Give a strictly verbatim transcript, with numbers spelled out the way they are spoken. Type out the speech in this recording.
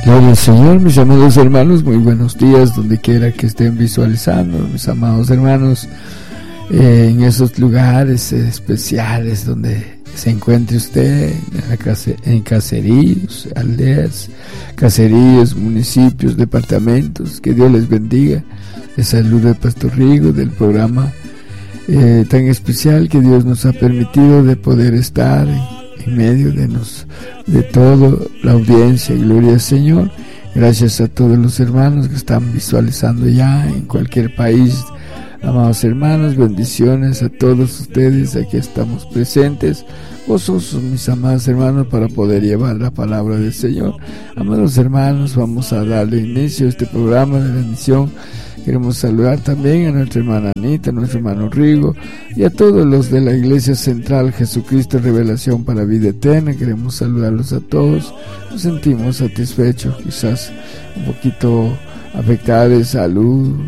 Gloria al Señor, mis amados hermanos, muy buenos días donde quiera que estén visualizando, mis amados hermanos, eh, en esos lugares eh, especiales donde se encuentre usted, en, la case, en caseríos, aldeas, caseríos, municipios, departamentos, que Dios les bendiga. Les saluda el Pastor Rigo del programa eh, tan especial que Dios nos ha permitido de poder estar en, en medio de nos de toda la audiencia. Gloria al Señor. Gracias a todos los hermanos que están visualizando ya en cualquier país. Amados hermanos, bendiciones a todos ustedes. Aquí estamos presentes, gozosos, mis amados hermanos, para poder llevar la palabra del Señor. Amados hermanos, vamos a darle inicio a este programa de bendición. Queremos saludar también a nuestra hermana Anita, a nuestro hermano Rigo y a todos los de la Iglesia Central Jesucristo Revelación para Vida Eterna. Queremos saludarlos a todos. Nos sentimos satisfechos, quizás un poquito afectados de salud,